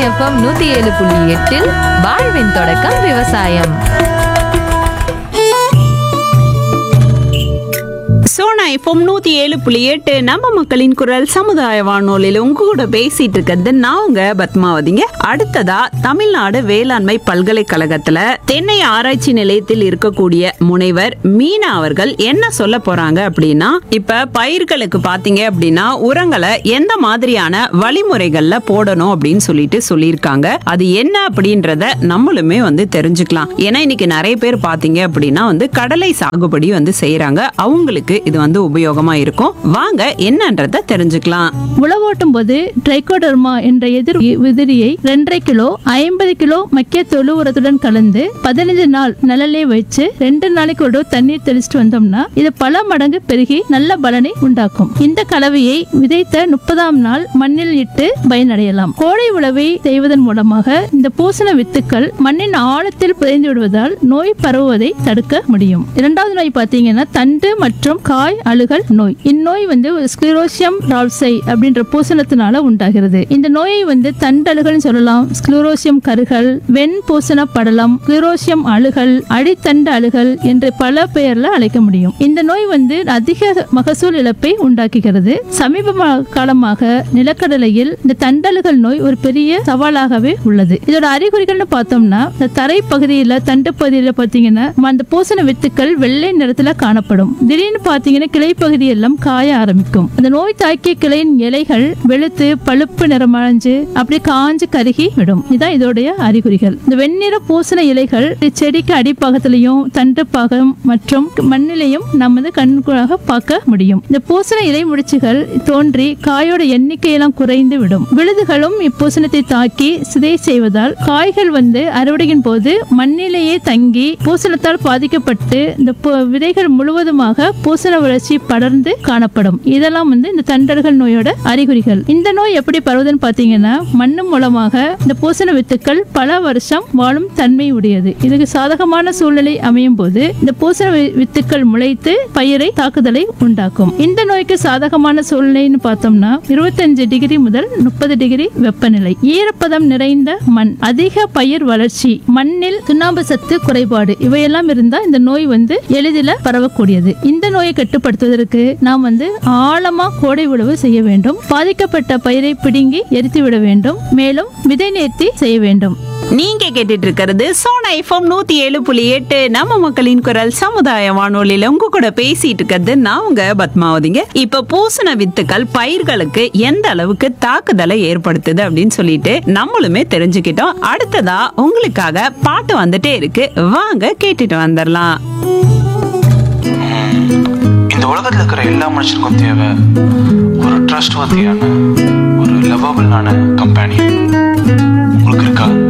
FM 107.8 வாழ்வின் தொடக்கம் விவசாயம். சோனா எஃப்எம் 107.8 நம்ம மக்களின் குரல் சமுதாய வானொலியில உங்க கூட பேசிட்டு இருக்கிறது நான் உங்க பத்மாவதிங்க. அடுத்ததா தமிழ்நாடு வேளாண்மை பல்கலைக்கழகத்துல தென்னை ஆராய்ச்சி நிலையத்தில் இருக்கக்கூடிய முனைவர் மீனா அவர்கள் என்ன சொல்ல போறாங்க அப்படின்னா, இப்ப பயிர்களுக்கு பாத்தீங்க அப்படின்னா உரங்களை எந்த மாதிரியான வழிமுறைகள்ல போடணும் அப்படின்னு சொல்லியிருக்காங்க. அது என்ன அப்படின்றத நம்மளுமே தெரிஞ்சுக்கலாம். ஏன்னா இன்னைக்கு நிறைய பேர் பாத்தீங்க அப்படின்னா கடலை சாகுபடி செய்யறாங்க. அவங்களுக்கு இது உபயோகமா இருக்கும். வாங்க என்னன்றத தெரிஞ்சுக்கலாம். உழவோட்டும் போது ட்ரைகோடர்மா என்ற எதிர் உதிரியை 2.5 கிலோ 50 கிலோ மக்கிய தொழு உரத்துடன் கலந்து 15 நாள் நிழலே வச்சு 2 நாளைக்கு ஒரு தண்ணீர் தெளிச்சுட்டு வந்தோம்னா இது பல மடங்கு பெருகி நல்ல பலனை உண்டாக்கும். இந்த கலவையை விதைத்த 30ஆம் நாள் மண்ணில் இட்டு பயனடையலாம். கோடை உழவை செய்வதன் மூலமாக இந்த பூசண வித்துக்கள் மண்ணின் ஆழத்தில் புதைந்து விடுவதால் நோய் பரவுவதை தடுக்க முடியும். இரண்டாவது நோய் பார்த்தீங்கன்னா தண்டு மற்றும் காய் அழுகல் நோய். இந்நோய் ஸ்க்ளீரோசியம் ரால்சை அப்படின்ற பூசணத்தினால உண்டாகிறது. இந்த நோயை தண்டழுகல் சொல்லலாம், ஸ்க்ளீரோசியம் கருகல், வெண் பூசண படலம், ஸ்க்ளீரோசியம் அழுகல், அடித்தண்டு அழுகல் என்று பல பெயர்ல அழைக்க முடியும். இந்த நோய் அதிக மகசூல் இழப்பை உண்டாக்குகிறது. சமீப காலமாக நிலக்கடலையில் இந்த தண்டழுகல் நோய் ஒரு பெரிய சவாலாகவே உள்ளது. இதோட அறிகுறிகள்னு பார்த்தோம்னா இந்த தரை பகுதியில தண்டு பகுதியில பாத்தீங்கன்னா அந்த பூசண வித்துக்கள் வெள்ளை நிறத்துல காணப்படும். திடீர்னு பாத்தீங்கன்னா கிளை பகுதி எல்லாம் காய ஆரம்பிக்கும். அந்த நோய் தாக்கிய கிளையின் இலைகள் வெளுத்து பழுப்பு நிறமடைஞ்சு அப்படி காஞ்சு கருகி விடும். இதான் இதோடைய அறிகுறிகள். இந்த வெண்ணிற பூசண இலைகள் செடிக்கு அடிப்பாகத்திலையும் தண்டு பாகம் மற்றும் மண்ணிலையும் நம்ம கண்கூடாக பார்க்க முடியும். இந்த பூசண இலை முடிச்சுகள் தோன்றி காயோட எண்ணிக்கையெல்லாம் குறைந்து விடும். விழுதுகளும் இப்பூசணத்தை தாக்கி சிதை செய்வதால் காய்கள் அறுவடையின் போது மண்ணிலேயே தங்கி பூசணத்தால் பாதிக்கப்பட்டு இந்த விதைகள் முழுவதுமாக பூசண வளர்ச்சி படர்ந்து காணப்படும். இதெல்லாம் இந்த தண்டல்கள் நோயோட அறிகுறிகள். இந்த நோய் எப்படி பரவுதுன்னு பாத்தீங்கன்னா மண்ணு மூலமாக இந்த பூசண வித்துக்கள் பல வருஷம் வாழும் தன்மை உடையது. இதுக்கு சாதகமான சூழ்நிலை அமையும் போது இந்த பூசண வித்துக்கள் முளைத்து பயிரை தாக்குதலை உண்டாக்கும். இந்த நோய்க்கு சாதகமான சூழ்நிலைன்னு பார்த்தோம்னா 25 டிகிரி முதல் 30 டிகிரி வெப்பநிலை, ஈரப்பதம் நிறைந்த மண், அதிக பயிர் வளர்ச்சி, மண்ணில் சுண்ணாம்பு சத்து குறைபாடு இவையெல்லாம் இருந்தா இந்த நோய் எளிதில் பரவக்கூடியது. இந்த நோயை கட்டுப்படுத்துவதற்கு நாம் ஆழமா கோடை உழவு செய்ய வேண்டும். பாதிக்கப்பட்ட பயிரை பிடுங்கி எரித்து விட வேண்டும். மேலும் விதை நேர்த்தி செய்ய வேண்டும். நீங்க கேட்டுட்டு இருக்கிறது சோனா எஃப்எம் 107.8 நம்ம மக்களின் குரல் சமுதாய வானொலியில உங்க கூட பேசிட்டு இருக்கிறது நான் உங்க பத்மாவதிங்க. இப்ப பூசண வித்துக்கள் பயிர்களுக்கு எந்த அளவுக்கு தாக்குதலை ஏற்படுத்துது அப்படின்னு சொல்லிட்டு நம்மளுமே தெரிஞ்சுக்கிட்டோம். அடுத்ததா உங்களுக்காக பாட்டு வந்துட்டே இருக்கு, வாங்க கேட்டுட்டு வந்துடலாம். இந்த உலகத்துல இருக்கிற எல்லா மனுஷனுக்கும் தேவை ஒரு ட்ரஸ்ட் வர்த்தியான ஒரு லவ்வபிளான கம்பெனி. உங்களுக்கு இருக்கா?